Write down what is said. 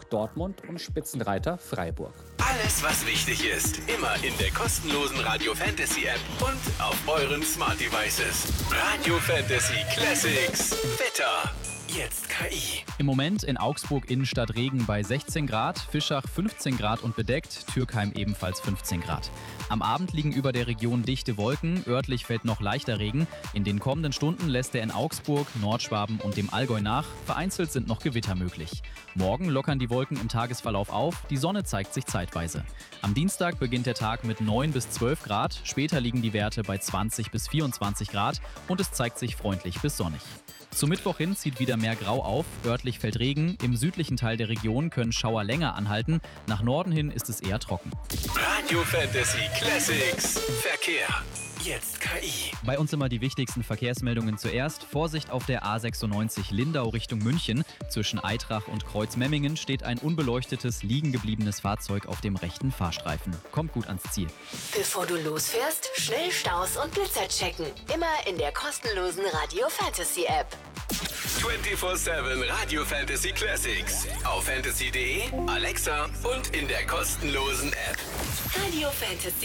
Augsburg, Dortmund und Spitzenreiter Freiburg. Alles, was wichtig ist, immer in der kostenlosen Radio Fantasy App und auf euren Smart Devices. Radio Fantasy Classics. Wetter. Jetzt KI. Im Moment in Augsburg Innenstadt Regen bei 16 Grad, Fischach 15 Grad und bedeckt, Türkheim ebenfalls 15 Grad. Am Abend liegen über der Region dichte Wolken, örtlich fällt noch leichter Regen. In den kommenden Stunden lässt er in Augsburg, Nordschwaben und dem Allgäu nach. Vereinzelt sind noch Gewitter möglich. Morgen lockern die Wolken im Tagesverlauf auf, die Sonne zeigt sich zeitweise. Am Dienstag beginnt der Tag mit 9 bis 12 Grad, später liegen die Werte bei 20 bis 24 Grad und es zeigt sich freundlich bis sonnig. Zum Mittwoch hin zieht wieder mehr Grau auf, örtlich fällt Regen, im südlichen Teil der Region können Schauer länger anhalten, nach Norden hin ist es eher trocken. Radio Fantasy Classics. Verkehr. Jetzt KI. Bei uns immer die wichtigsten Verkehrsmeldungen zuerst. Vorsicht auf der A96 Lindau Richtung München. Zwischen Aitrach und Kreuzmemmingen steht ein unbeleuchtetes, liegen gebliebenes Fahrzeug auf dem rechten Fahrstreifen. Kommt gut ans Ziel. Bevor du losfährst, schnell Staus und Blitzer checken. Immer in der kostenlosen Radio Fantasy App. 24/7 Radio Fantasy Classics. Auf fantasy.de, Alexa und in der kostenlosen App. Radio Fantasy.